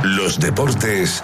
Los deportes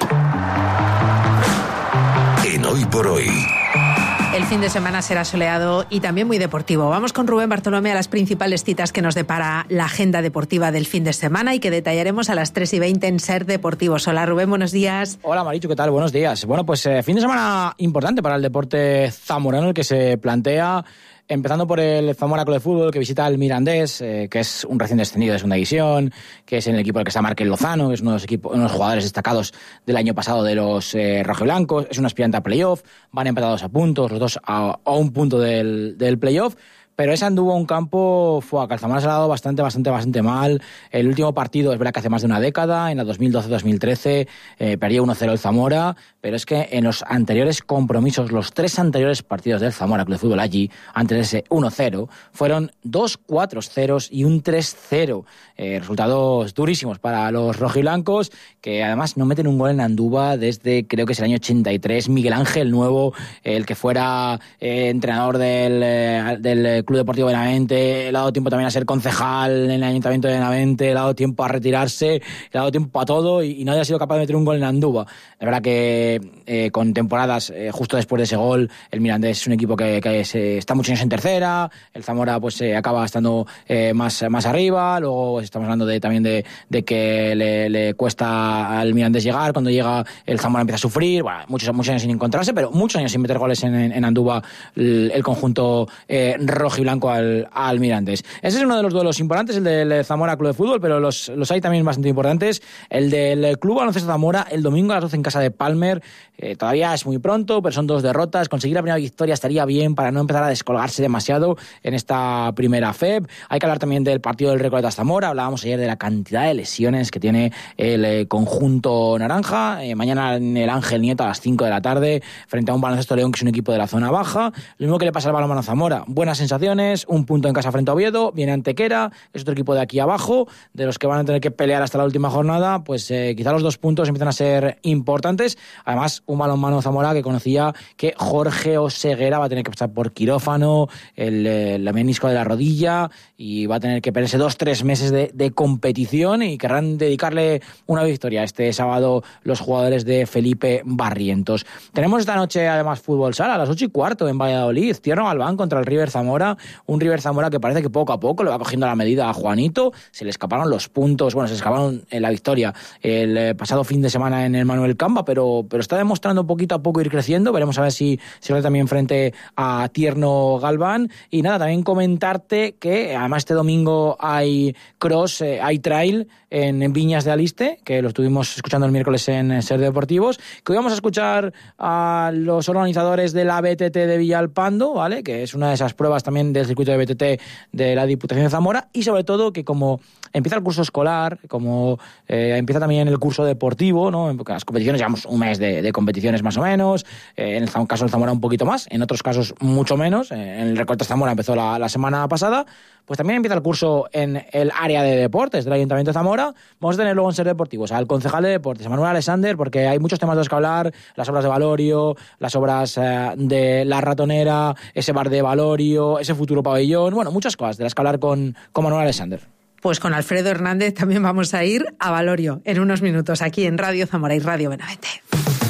en Hoy por Hoy. El fin de semana será soleado y también muy deportivo. Vamos con Rubén Bartolomé a las principales citas que nos depara la agenda deportiva del fin de semana y que detallaremos a las 3:20 en Ser Deportivos. Hola Rubén, buenos días. Hola Marichu, ¿qué tal? Buenos días. Bueno, pues fin de semana importante para el deporte zamorano, el que se plantea, empezando por el Zamora Club de Fútbol, que visita el Mirandés, que es un recién descendido de segunda división, que es en el equipo del que está Markel Lozano, que es uno de los jugadores destacados del año pasado de los rojiblancos, es un aspirante a playoff, van empatados a puntos, los dos a un punto del playoff. Pero ese anduvo a un campo, que al Zamora se ha dado bastante mal. El último partido es verdad que hace más de una década, en la 2012-2013, perdió 1-0 el Zamora, pero es que en los anteriores compromisos, los 3 anteriores partidos del Zamora Club de Fútbol allí, antes de ese 1-0, fueron 2 4-0 y un 3-0. Resultados durísimos para los rojiblancos, que además no meten un gol en Andúba desde, creo que es el año 83. Miguel Ángel Nuevo, el que fuera entrenador del Club Deportivo Benavente, le ha dado tiempo también a ser concejal en el Ayuntamiento de Benavente, le ha dado tiempo a retirarse, le ha dado tiempo a todo y nadie ha sido capaz de meter un gol en Andúba. Es verdad que con temporadas justo después de ese gol, el Mirandés es un equipo que está muchos años en tercera, el Zamora pues acaba estando más arriba, luego estamos hablando también de que le cuesta al Mirandés llegar, cuando llega el Zamora empieza a sufrir, bueno, muchos años sin encontrarse, pero muchos años sin meter goles en Andúba el conjunto rojo y blanco al Mirandés. Ese es uno de los duelos importantes, el del Zamora Club de Fútbol, pero los hay también bastante importantes. El del Club Baloncesto Zamora, el domingo a las 12 en casa de Palmer. Todavía es muy pronto, pero son 2 derrotas. Conseguir la primera victoria estaría bien para no empezar a descolgarse demasiado en esta primera FEB. Hay que hablar también del partido del Recoletas Zamora. Hablábamos ayer de la cantidad de lesiones que tiene el conjunto naranja. Mañana en el Ángel Nieto a las 5 de la tarde, frente a un Baloncesto León, que es un equipo de la zona baja. Lo mismo que le pasa al balonmano Zamora. Buenas sensaciones, un punto en casa frente a Oviedo, viene Antequera, es otro equipo de aquí abajo, de los que van a tener que pelear hasta la última jornada, pues quizá los 2 puntos empiezan a ser importantes. Además, un balonmano Zamora que conocía que Jorge Oseguera va a tener que pasar por quirófano, el menisco de la rodilla, y va a tener que perderse 2-3 meses de competición, y querrán dedicarle una victoria este sábado los jugadores de Felipe Barrientos. Tenemos esta noche además fútbol sala a las 8:15 en Valladolid, Tierno Galván contra el River Zamora, un River Zamora que parece que poco a poco le va cogiendo la medida a Juanito. Se le escaparon los puntos, se le escaparon en la victoria el pasado fin de semana en el Manuel Camba, pero está demostrando poquito a poco ir creciendo. Veremos a ver si se ve también frente a Tierno Galván. Y nada, también comentarte que además este domingo hay cross, hay trail en Viñas de Aliste, que lo estuvimos escuchando el miércoles en Ser Deportivos, que hoy vamos a escuchar a los organizadores de la BTT de Villalpando, ¿vale? Que es una de esas pruebas también del circuito de BTT de la Diputación de Zamora, y sobre todo que como empieza el curso escolar, como empieza también el curso deportivo, ¿no? En las competiciones llevamos un mes de competiciones más o menos, en el caso del Zamora un poquito más, en otros casos mucho menos. En el Recoletas Zamora empezó la semana pasada, pues también empieza el curso en el área de deportes del Ayuntamiento de Zamora. Vamos a tener luego en Ser Deportivos al concejal de deportes, a Manuel Alexander, porque hay muchos temas de los que hablar, las obras de Valorio, las obras de La Ratonera, ese bar de Valorio, ese futuro pabellón, bueno, muchas cosas de las que hablar con Manuel Alexander. Pues con Alfredo Hernández también vamos a ir a Valorio en unos minutos, aquí en Radio Zamora y Radio Benavente.